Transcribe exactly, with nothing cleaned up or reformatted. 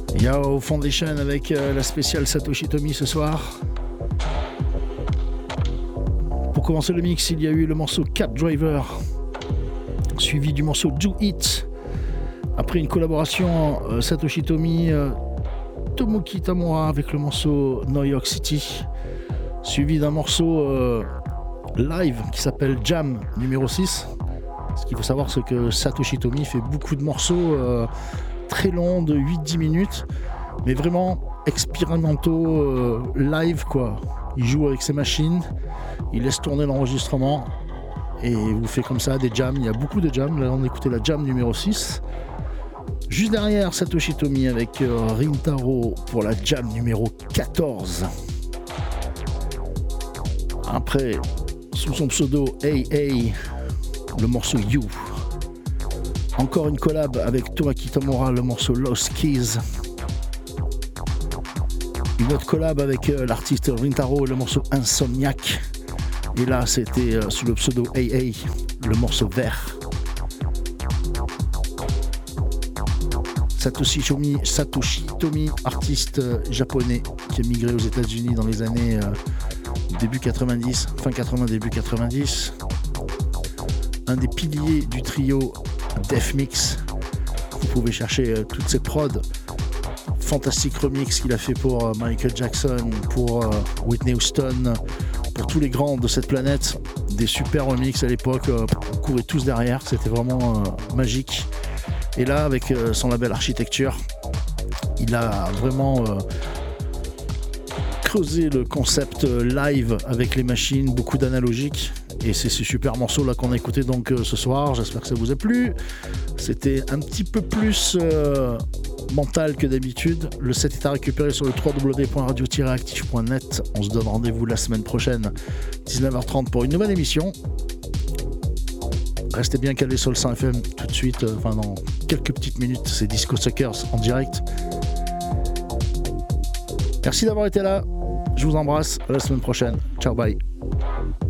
Yao Foundation avec euh, la spéciale Satoshi Tomy ce soir. Pour commencer le mix, il y a eu le morceau Cab Driver, suivi du morceau Do It. Après une collaboration euh, Satoshi Tomy, euh, Tomoki Tamura avec le morceau New York City, suivi d'un morceau euh, live qui s'appelle Jam numéro six. Ce qu'il faut savoir, c'est que Satoshi Tomy fait beaucoup de morceaux euh, très longs de huit à dix minutes, mais vraiment expérimentaux, euh, live quoi. Il joue avec ses machines, il laisse tourner l'enregistrement et il vous fait comme ça des jams. Il y a beaucoup de jams. Là on écoutait la jam numéro six. Juste derrière Satoshi Tomy avec euh, Rintaro pour la jam numéro quatorze. Après, sous son pseudo A A, le morceau You. Encore une collab avec Tomoki Tamura, le morceau Lost Keys. Une autre collab avec euh, l'artiste Rintaro, le morceau Insomniac. Et là, c'était euh, sous le pseudo A A, le morceau Vert. Satoshi Tomy, Satoshi Tomy, artiste euh, japonais qui a migré aux États-Unis dans les années euh, début quatre-vingt-dix, fin quatre-vingts, début quatre-vingt-dix. Un des piliers du trio Def Mix. Vous pouvez chercher euh, toutes ces prods. Fantastique remix qu'il a fait pour euh, Michael Jackson, pour euh, Whitney Houston, pour tous les grands de cette planète. Des super remix à l'époque, euh, on courait tous derrière, c'était vraiment euh, magique. Et là, avec euh, son label Architecture, il a vraiment euh, creusé le concept euh, live avec les machines, beaucoup d'analogique. Et c'est ce super morceau là qu'on a écouté donc euh, ce soir. J'espère que ça vous a plu. C'était un petit peu plus euh, mental que d'habitude. Le set est à récupérer sur le w w w point radio tiret actif point net. On se donne rendez-vous la semaine prochaine, dix-neuf heures trente, pour une nouvelle émission. Restez bien calés sur le cent F M tout de suite, euh, enfin dans quelques petites minutes, c'est Disco Suckers en direct. Merci d'avoir été là, je vous embrasse, à la semaine prochaine, ciao bye.